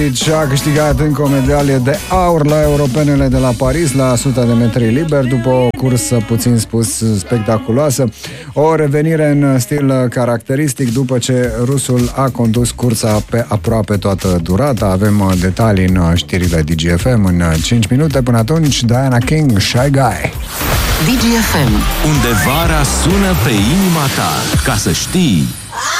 a câștigat încă o medalie de aur la Europenele de la Paris la 100 de metri liber, după o cursă puțin spus spectaculoasă. O revenire în stil caracteristic după ce rusul a condus cursa pe aproape toată durata. Avem detalii în știrile DGFM în 5 minute. Până atunci, Diana King, Shy Guy. DGFM, unde vara sună pe inima ta. Ca să știi.